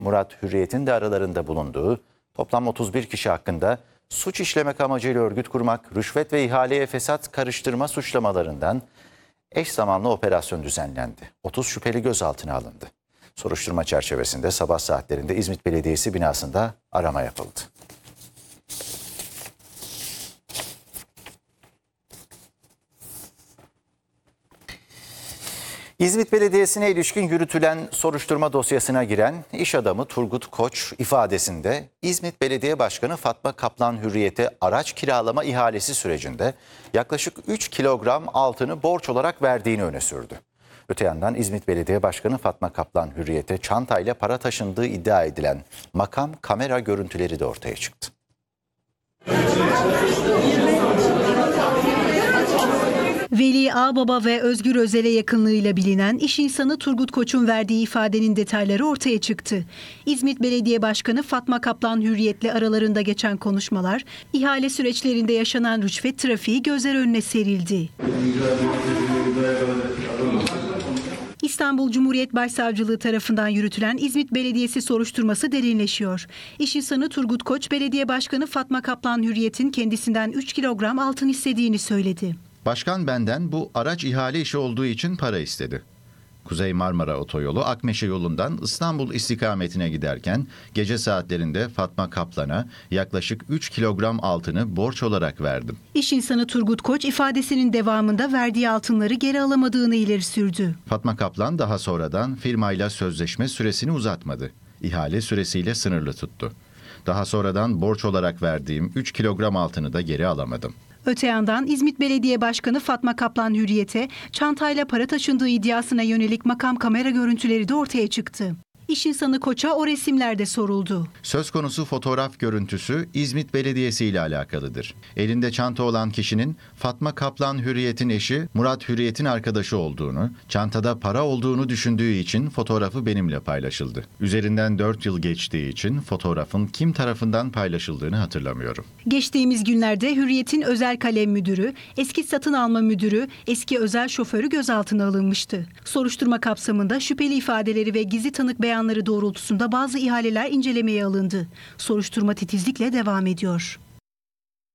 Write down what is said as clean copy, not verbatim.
Murat Hürriyet'in de aralarında bulunduğu toplam 31 kişi hakkında suç işlemek amacıyla örgüt kurmak, rüşvet ve ihaleye fesat karıştırma suçlamalarından eş zamanlı operasyon düzenlendi. 30 şüpheli gözaltına alındı. Soruşturma çerçevesinde sabah saatlerinde İzmit Belediyesi binasında arama yapıldı. İzmit Belediyesi'ne ilişkin yürütülen soruşturma dosyasına giren iş adamı Turgut Koç ifadesinde İzmit Belediye Başkanı Fatma Kaplan Hürriyet'e araç kiralama ihalesi sürecinde yaklaşık 3 kilogram altını borç olarak verdiğini öne sürdü. Öte yandan İzmit Belediye Başkanı Fatma Kaplan Hürriyet'e çantayla para taşındığı iddia edilen makam kamera görüntüleri de ortaya çıktı. Veli Ağbaba ve Özgür Özel'e yakınlığıyla bilinen iş insanı Turgut Koç'un verdiği ifadenin detayları ortaya çıktı. İzmit Belediye Başkanı Fatma Kaplan Hürriyet'le aralarında geçen konuşmalar, ihale süreçlerinde yaşanan rüşvet trafiği gözler önüne serildi. İstanbul Cumhuriyet Başsavcılığı tarafından yürütülen İzmit Belediyesi soruşturması derinleşiyor. İş insanı Turgut Koç, Belediye Başkanı Fatma Kaplan Hürriyet'in kendisinden 3 kilogram altın istediğini söyledi. Başkan benden bu araç ihale işi olduğu için para istedi. Kuzey Marmara Otoyolu Akmeşe yolundan İstanbul istikametine giderken gece saatlerinde Fatma Kaplan'a yaklaşık 3 kilogram altını borç olarak verdim. İş insanı Turgut Koç ifadesinin devamında verdiği altınları geri alamadığını ileri sürdü. Fatma Kaplan daha sonradan firmayla sözleşme süresini uzatmadı. İhale süresiyle sınırlı tuttu. Daha sonradan borç olarak verdiğim 3 kilogram altını da geri alamadım. Öte yandan İzmit Belediye Başkanı Fatma Kaplan Hürriyet'e çantayla para taşındığı iddiasına yönelik makam kamera görüntüleri de ortaya çıktı. İş insanı Koç'a o resimlerde soruldu. Söz konusu fotoğraf görüntüsü İzmit Belediyesi ile alakalıdır. Elinde çanta olan kişinin Fatma Kaplan Hürriyet'in eşi Murat Hürriyet'in arkadaşı olduğunu, çantada para olduğunu düşündüğü için fotoğrafı benimle paylaşıldı. Üzerinden 4 yıl geçtiği için fotoğrafın kim tarafından paylaşıldığını hatırlamıyorum. Geçtiğimiz günlerde Hürriyet'in özel kalem müdürü, eski satın alma müdürü, eski özel şoförü gözaltına alınmıştı. Soruşturma kapsamında şüpheli ifadeleri ve gizli tanık beyanları doğrultusunda bazı ihaleler incelemeye alındı. Soruşturma titizlikle devam ediyor.